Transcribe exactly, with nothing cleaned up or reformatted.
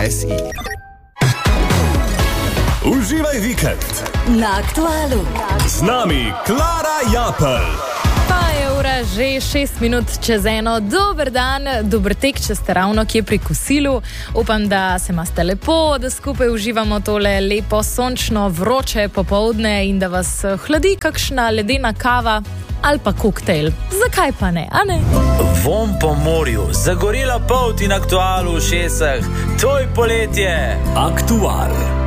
S I. Uživaj vikend na Aktualu. Z nami Klara Japelj. Pa je ura že šest minut čez eno. Dober dan, dober tek, če ste ravno kje pri kosilu. Upam, da se imate lepo, da skupaj uživamo tole lepo, sončno, vroče popoldne in da vas hladi kakšna ledena kava ali pa koktejl. Zakaj pa ne, a ne? Vom po morju, zagorela polt in Aktualu v šesah. To je poletje. Aktual.